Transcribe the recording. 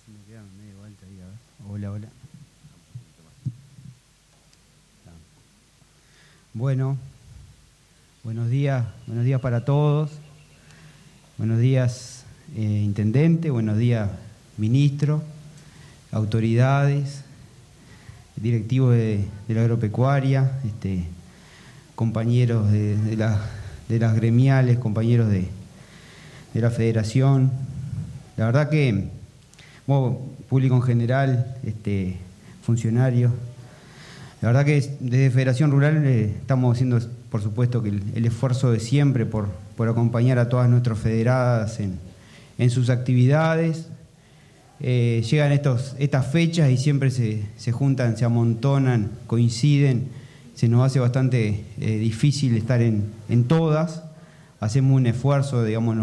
si me queda medio vuelta ahí, a ver. Hola, hola. Bueno, buenos días para todos. Buenos días, intendente, buenos días, ministro, autoridades, directivos de la agropecuaria, compañeros de las gremiales, compañeros de la federación. La verdad que, bueno, público en general, funcionarios. La verdad que desde Federación Rural estamos haciendo, por supuesto, que el esfuerzo de siempre por acompañar a todas nuestras federadas en sus actividades. Llegan estas fechas y siempre se juntan, se amontonan, coinciden. Se nos hace bastante difícil estar en todas. Hacemos un esfuerzo, digamos,